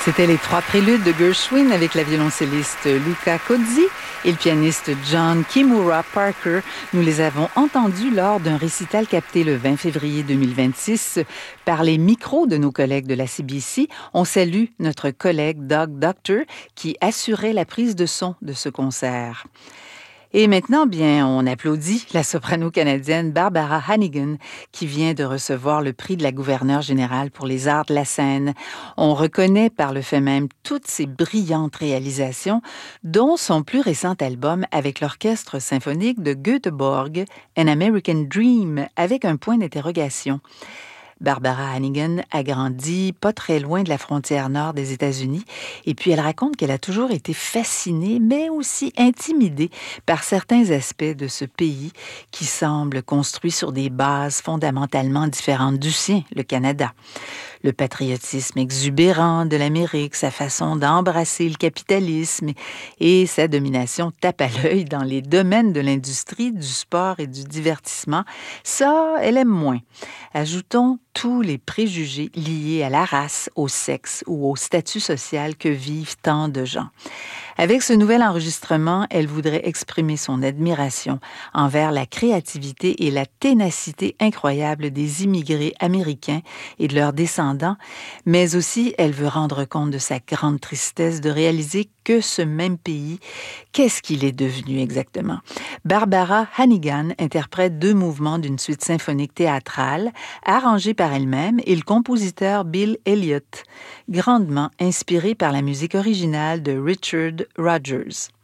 C'était les 3 préludes de Gershwin avec la violoncelliste Luca Cozzi et le pianiste John Kimura Parker. Nous les avons entendus lors d'un récital capté le 20 février 2026 par les micros de nos collègues de la CBC. On salue notre collègue Doug Doctor qui assurait la prise de son de ce concert. Et maintenant, bien, on applaudit la soprano canadienne Barbara Hannigan qui vient de recevoir le prix de la gouverneure générale pour les arts de la scène. On reconnaît par le fait même toutes ses brillantes réalisations, dont son plus récent album avec l'Orchestre symphonique de Göteborg, An American Dream, avec un point d'interrogation. Barbara Hannigan a grandi pas très loin de la frontière nord des États-Unis et puis elle raconte qu'elle a toujours été fascinée mais aussi intimidée par certains aspects de ce pays qui semble construit sur des bases fondamentalement différentes du sien, le Canada. Le patriotisme exubérant de l'Amérique, sa façon d'embrasser le capitalisme et sa domination tape à l'œil dans les domaines de l'industrie, du sport et du divertissement, ça, elle aime moins. Ajoutons tous les préjugés liés à la race, au sexe ou au statut social que vivent tant de gens. Avec ce nouvel enregistrement, elle voudrait exprimer son admiration envers la créativité et la ténacité incroyable des immigrés américains et de leurs descendants, mais aussi elle veut rendre compte de sa grande tristesse de réaliser que ce même pays, qu'est-ce qu'il est devenu exactement? Barbara Hannigan interprète 2 mouvements d'une suite symphonique théâtrale, arrangée par elle-même et le compositeur Bill Elliott, grandement inspiré par la musique originale de Richard Rodgers.